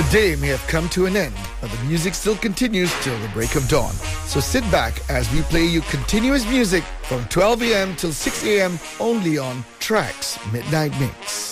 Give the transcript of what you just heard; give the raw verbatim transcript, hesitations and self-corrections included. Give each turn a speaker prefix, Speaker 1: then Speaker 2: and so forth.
Speaker 1: day may have come to an end, but the music still continues till the break of dawn. So sit back as we play you continuous music from twelve a.m. till six a.m. only on Tracks Midnight Mix.